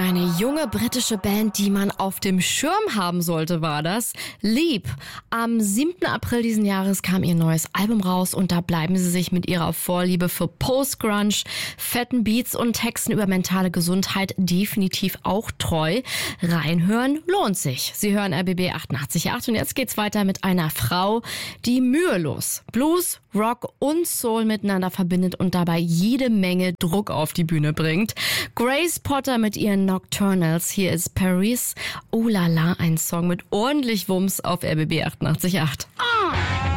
Eine junge britische Band, die man auf dem Schirm haben sollte, war das. Leap. Am 7. April diesen Jahres kam ihr neues Album raus und da bleiben sie sich mit ihrer Vorliebe für Post-Grunge, fetten Beats und Texten über mentale Gesundheit definitiv auch treu. Reinhören lohnt sich. Sie hören RBB 88.8 und jetzt geht's weiter mit einer Frau, die mühelos Blues, Rock und Soul miteinander verbindet und dabei jede Menge Druck auf die Bühne bringt. Grace Potter mit ihren Nocturnals. Hier ist Paris. Oh la la, ein Song mit ordentlich Wumms auf RBB 88.8.